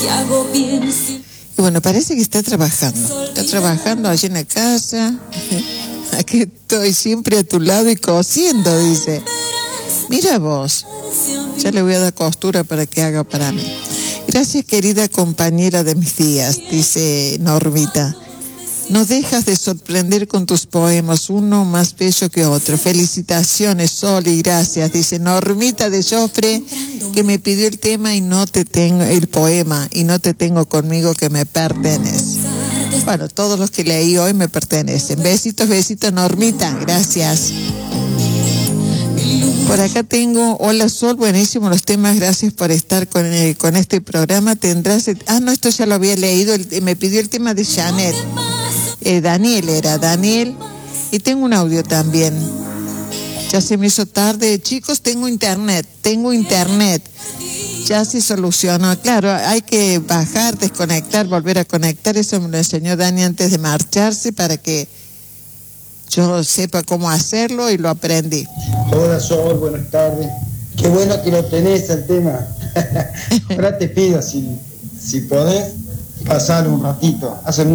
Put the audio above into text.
Y bueno, parece que está trabajando allí en la casa. Aquí estoy siempre a tu lado y cosiendo, dice. Mira vos, ya le voy a dar costura para que haga para mí. Gracias, querida compañera de mis días, dice Normita. No dejas de sorprender con tus poemas, uno más bello que otro. Felicitaciones, Sol, y gracias, dice Normita de Joffre, que me pidió el tema y no te tengo, el poema, y no te tengo conmigo, que me pertenece. Bueno, todos los que leí hoy me pertenecen. Besitos, besitos, Normita, gracias. Por acá tengo, hola Sol, buenísimo los temas, gracias por estar con este programa. Tendrás, no, esto ya lo había leído, me pidió el tema de Janet. Daniel, y tengo un audio también. Ya se me hizo tarde, chicos, tengo internet, ya se solucionó. Claro, hay que bajar, desconectar, volver a conectar, eso me lo enseñó Dani antes de marcharse para que yo sepa cómo hacerlo y lo aprendí. Hola Sol, buenas tardes. Qué bueno que lo tenés el tema. Ahora te pido, si podés, pasar un ratito.